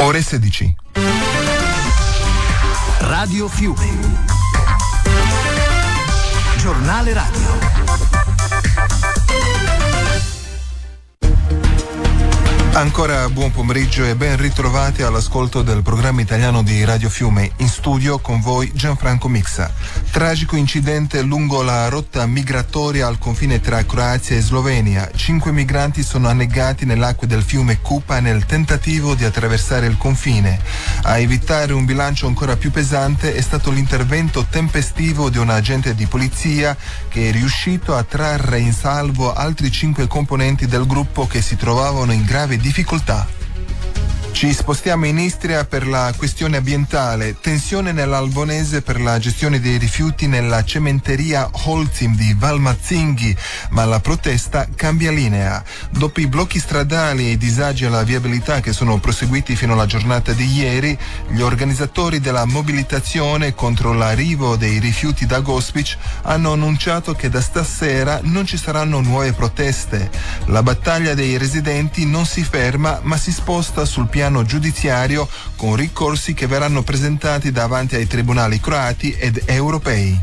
Ore 16. Radio Fiume. Giornale radio. Ancora buon pomeriggio e ben ritrovati all'ascolto del programma italiano di Radio Fiume. In studio con voi Gianfranco Mixa. Tragico incidente lungo la rotta migratoria al confine tra Croazia e Slovenia. 5 migranti sono annegati nell'acqua del fiume Kupa nel tentativo di attraversare il confine. A evitare un bilancio ancora più pesante è stato l'intervento tempestivo di un agente di polizia che è riuscito a trarre in salvo altri 5 componenti del gruppo che si trovavano in grave difficoltà. Ci spostiamo in Istria per la questione ambientale. Tensione nell'Albonese per la gestione dei rifiuti nella cementeria Holcim di Valmazzinghi, ma la protesta cambia linea. Dopo i blocchi stradali e i disagi alla viabilità che sono proseguiti fino alla giornata di ieri, gli organizzatori della mobilitazione contro l'arrivo dei rifiuti da Gospic hanno annunciato che da stasera non ci saranno nuove proteste. La battaglia dei residenti non si ferma, ma si sposta sul piano giudiziario con ricorsi che verranno presentati davanti ai tribunali croati ed europei.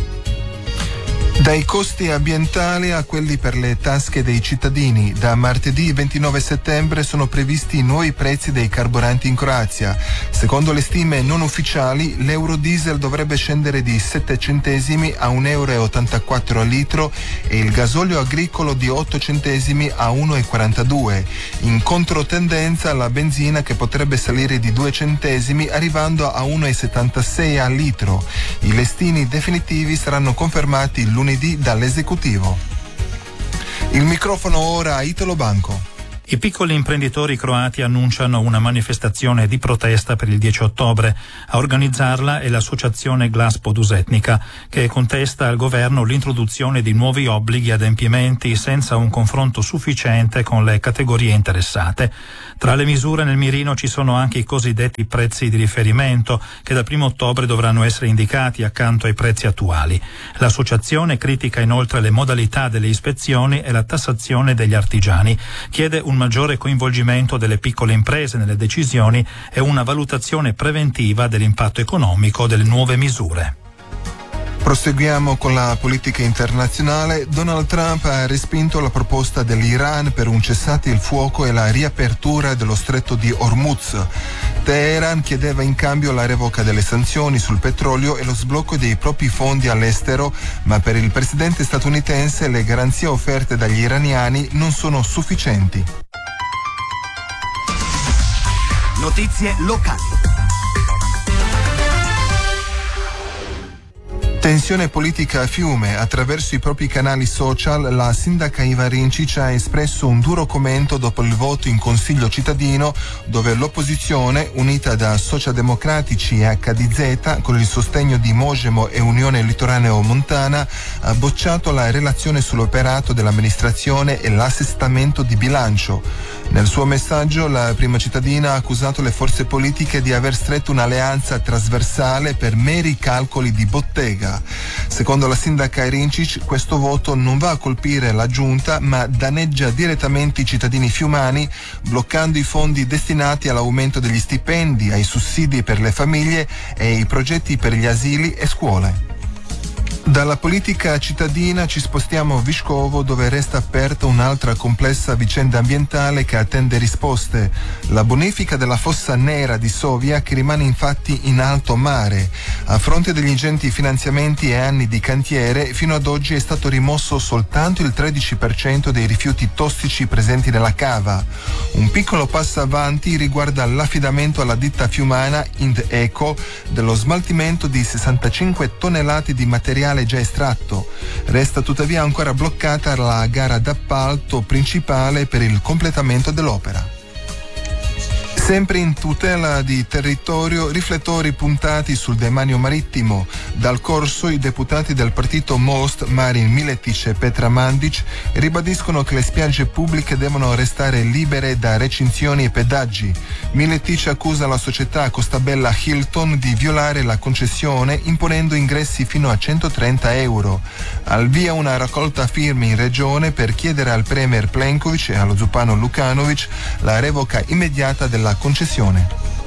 Dai costi ambientali a quelli per le tasche dei cittadini, da martedì 29 settembre sono previsti nuovi prezzi dei carburanti in Croazia. Secondo le stime non ufficiali, l'eurodiesel dovrebbe scendere di 7 centesimi a 1,84 euro al litro e il gasolio agricolo di 8 centesimi a 1,42. In controtendenza la benzina che potrebbe salire di 2 centesimi arrivando a 1,76 al litro. I listini definitivi saranno confermati lunedì dall'esecutivo. Il microfono ora a Italo Banco. I piccoli imprenditori croati annunciano una manifestazione di protesta per il 10 ottobre. A organizzarla è l'associazione Glas Poduzetnika, che contesta al governo l'introduzione di nuovi obblighi e adempimenti senza un confronto sufficiente con le categorie interessate. Tra le misure nel mirino ci sono anche i cosiddetti prezzi di riferimento, che dal 1 ottobre dovranno essere indicati accanto ai prezzi attuali. L'associazione critica inoltre le modalità delle ispezioni e la tassazione degli artigiani. Chiede un maggiore coinvolgimento delle piccole imprese nelle decisioni e una valutazione preventiva dell'impatto economico delle nuove misure. Proseguiamo con la politica internazionale. Donald Trump ha respinto la proposta dell'Iran per un cessate il fuoco e la riapertura dello stretto di Hormuz. Teheran chiedeva in cambio la revoca delle sanzioni sul petrolio e lo sblocco dei propri fondi all'estero, ma per il presidente statunitense le garanzie offerte dagli iraniani non sono sufficienti. Notizie locali. Tensione politica a Fiume. Attraverso i propri canali social la sindaca Iva Rincic ha espresso un duro commento dopo il voto in Consiglio cittadino, dove l'opposizione, unita da Socialdemocratici e HDZ, con il sostegno di Mojemo e Unione Litoraneo Montana, ha bocciato la relazione sull'operato dell'amministrazione e l'assestamento di bilancio. Nel suo messaggio la prima cittadina ha accusato le forze politiche di aver stretto un'alleanza trasversale per meri calcoli di bottega. Secondo la sindaca Rincic, questo voto non va a colpire la giunta, ma danneggia direttamente i cittadini fiumani, bloccando i fondi destinati all'aumento degli stipendi, ai sussidi per le famiglie e ai progetti per gli asili e scuole. Dalla politica cittadina ci spostiamo a Viscovo, dove resta aperta un'altra complessa vicenda ambientale che attende risposte. La bonifica della fossa nera di Sovia, che rimane infatti in alto mare. A fronte degli ingenti finanziamenti e anni di cantiere, fino ad oggi è stato rimosso soltanto il 13% dei rifiuti tossici presenti nella cava. Un piccolo passo avanti riguarda l'affidamento alla ditta fiumana Indeco dello smaltimento di 65 tonnellate di materiale già estratto. Resta tuttavia ancora bloccata la gara d'appalto principale per il completamento dell'opera. Sempre in tutela di territorio, riflettori puntati sul demanio marittimo. Dal Corso i deputati del partito Most, Marin Miletic e Petra Mandic, ribadiscono che le spiagge pubbliche devono restare libere da recinzioni e pedaggi. Miletic accusa la società Costabella Hilton di violare la concessione imponendo ingressi fino a 130 euro. Al via una raccolta firme in regione per chiedere al premier Plenković e allo zupano Lukanović la revoca immediata della concessione.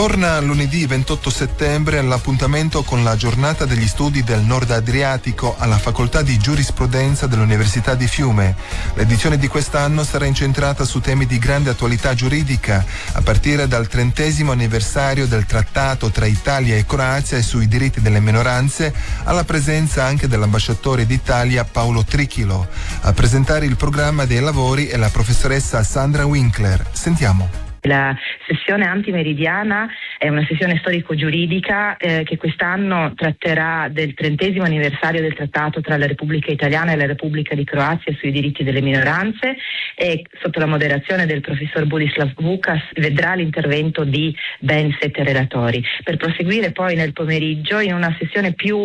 Torna lunedì 28 settembre l'appuntamento con la giornata degli studi del Nord Adriatico alla Facoltà di Giurisprudenza dell'Università di Fiume. L'edizione di quest'anno sarà incentrata su temi di grande attualità giuridica, a partire dal 30° anniversario del trattato tra Italia e Croazia e sui diritti delle minoranze, alla presenza anche dell'ambasciatore d'Italia Paolo Trichilo. A presentare il programma dei lavori è la professoressa Sandra Winkler. Sentiamo. La sessione antimeridiana è una sessione storico-giuridica che quest'anno tratterà del 30° anniversario del trattato tra la Repubblica Italiana e la Repubblica di Croazia sui diritti delle minoranze, e sotto la moderazione del professor Budislav Vukas vedrà l'intervento di ben 7 relatori, per proseguire poi nel pomeriggio in una sessione più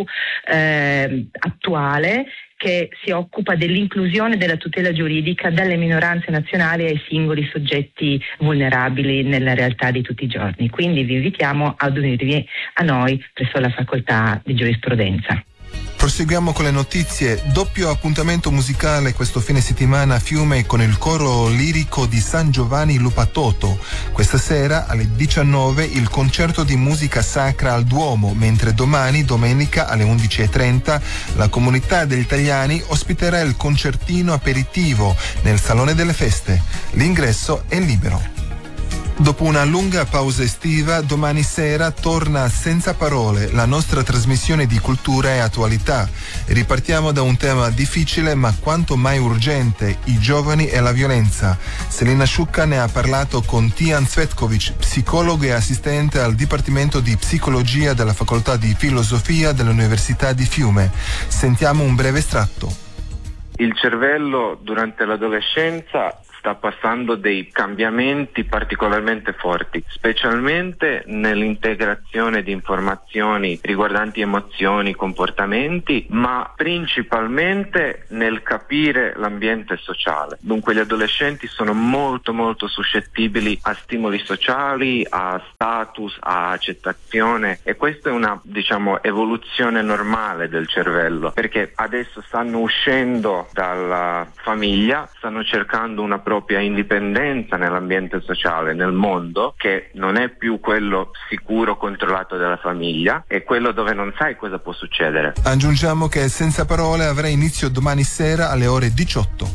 attuale che si occupa dell'inclusione della tutela giuridica delle minoranze nazionali ai singoli soggetti vulnerabili nella realtà di tutti i giorni. Quindi vi invitiamo ad unirvi a noi presso la Facoltà di Giurisprudenza. Proseguiamo con le notizie. Doppio appuntamento musicale questo fine settimana a Fiume con il coro lirico di San Giovanni Lupatoto. Questa sera alle 19 il concerto di musica sacra al Duomo, mentre domani, domenica alle 11:30, la comunità degli italiani ospiterà il concertino aperitivo nel Salone delle Feste. L'ingresso è libero. Dopo una lunga pausa estiva, domani sera torna Senza Parole, la nostra trasmissione di cultura e attualità. Ripartiamo da un tema difficile ma quanto mai urgente, i giovani e la violenza. Selina Sciucca ne ha parlato con Tijan Cvetkovic, psicologo e assistente al Dipartimento di Psicologia della Facoltà di Filosofia dell'Università di Fiume. Sentiamo un breve estratto. Il cervello durante l'adolescenza sta passando dei cambiamenti particolarmente forti, specialmente nell'integrazione di informazioni riguardanti emozioni, comportamenti, ma principalmente nel capire l'ambiente sociale. Dunque gli adolescenti sono molto suscettibili a stimoli sociali, a status, a accettazione, e questa è una, evoluzione normale del cervello, perché adesso stanno uscendo dalla famiglia, stanno cercando una propria indipendenza nell'ambiente sociale, nel mondo, che non è più quello sicuro controllato dalla famiglia, è quello dove non sai cosa può succedere. Aggiungiamo che Senza Parole avrà inizio domani sera alle ore 18.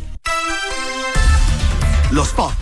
Lo sport.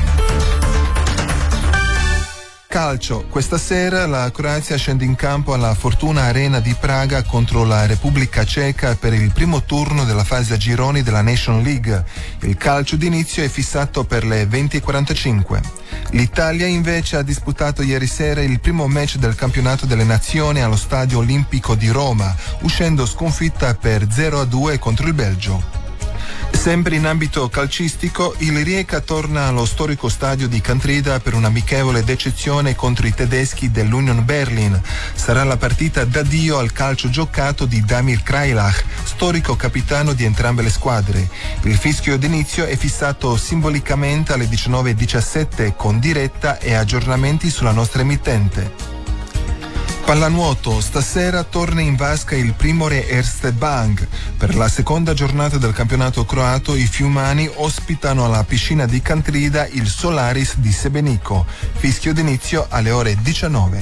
Calcio. Questa sera la Croazia scende in campo alla Fortuna Arena di Praga contro la Repubblica Ceca per il primo turno della fase a gironi della Nation League. Il calcio d'inizio è fissato per le 20:45. L'Italia invece ha disputato ieri sera il primo match del campionato delle nazioni allo Stadio Olimpico di Roma, uscendo sconfitta per 0-2 contro il Belgio. Sempre in ambito calcistico, il Rijeka torna allo storico stadio di Kantrida per un'amichevole d'eccezione contro i tedeschi dell'Union Berlin. Sarà la partita d'addio al calcio giocato di Damir Krajlach, storico capitano di entrambe le squadre. Il fischio d'inizio è fissato simbolicamente alle 19:17 con diretta e aggiornamenti sulla nostra emittente. Pallanuoto, stasera torna in vasca il Primorje Erste Bank. Per la seconda giornata del campionato croato i fiumani ospitano alla piscina di Kantrida il Solaris di Sebenico. Fischio d'inizio alle ore 19.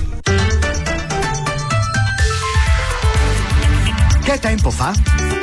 Che tempo fa?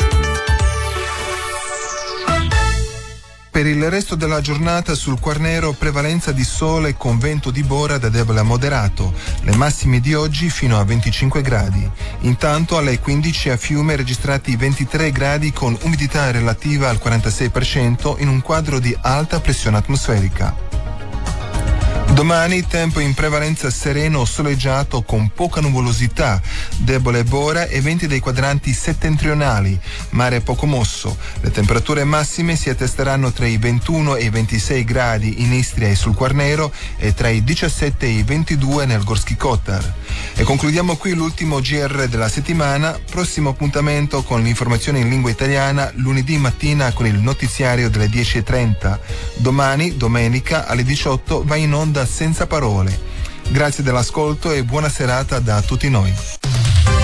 Per il resto della giornata sul Quarnero prevalenza di sole con vento di bora da debole a moderato, le massime di oggi fino a 25 gradi. Intanto alle 15 a Fiume registrati 23 gradi con umidità relativa al 46% in un quadro di alta pressione atmosferica. Domani tempo in prevalenza sereno o soleggiato con poca nuvolosità, debole bora e venti dei quadranti settentrionali, mare poco mosso. Le temperature massime si attesteranno tra i 21 e i 26 gradi in Istria e sul Quarnero e tra i 17 e i 22 nel Gorski Kotar. E concludiamo qui l'ultimo GR della settimana. Prossimo appuntamento con l'informazione in lingua italiana lunedì mattina con il notiziario delle 10:30. Domani, domenica, alle 18 va in onda Senza Parole. Grazie dell'ascolto e buona serata da tutti noi.